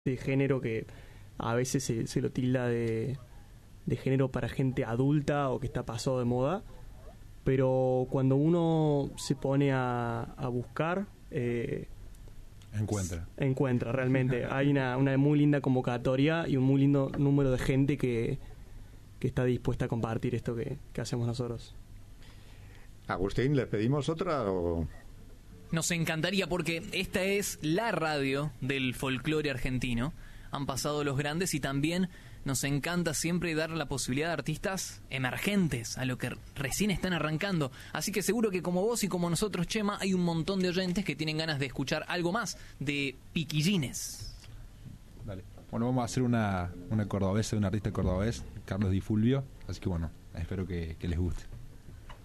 de género que a veces se lo tilda de género para gente adulta o que está pasado de moda, pero cuando uno se pone a buscar, encuentra realmente. Hay una muy linda convocatoria y un muy lindo número de gente que está dispuesta a compartir esto que hacemos nosotros. Agustín, ¿le pedimos otra o...? Nos encantaría, porque esta es la radio del folclore argentino. Han pasado los grandes y también nos encanta siempre dar la posibilidad a artistas emergentes, a lo que recién están arrancando. Así que seguro que como vos y como nosotros, Chema, hay un montón de oyentes que tienen ganas de escuchar algo más de Piquillines. Dale. Bueno, vamos a hacer una cordobesa de un artista cordobés, Carlos Di Fulvio. Así que bueno, espero que les guste.